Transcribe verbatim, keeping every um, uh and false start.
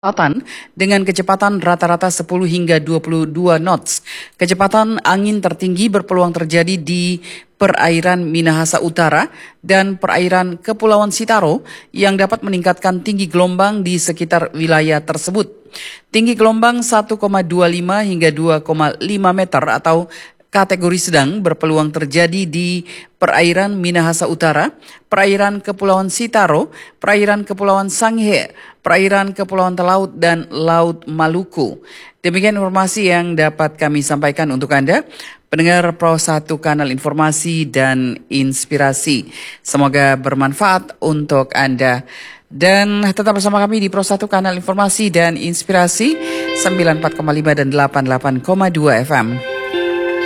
Selatan dengan kecepatan rata-rata sepuluh hingga dua puluh dua knots. Kecepatan angin tertinggi berpeluang terjadi di perairan Minahasa Utara dan perairan Kepulauan Sitaro yang dapat meningkatkan tinggi gelombang di sekitar wilayah tersebut. Tinggi gelombang satu koma dua lima hingga dua koma lima meter atau kategori sedang berpeluang terjadi di perairan Minahasa Utara, perairan Kepulauan Sitaro, perairan Kepulauan Sangihe, perairan Kepulauan Talaut, dan Laut Maluku. Demikian informasi yang dapat kami sampaikan untuk Anda, pendengar Pro satu Kanal Informasi dan Inspirasi. Semoga bermanfaat untuk Anda. Dan tetap bersama kami di Pro satu Kanal Informasi dan Inspirasi sembilan puluh empat koma lima dan delapan puluh delapan koma dua F M.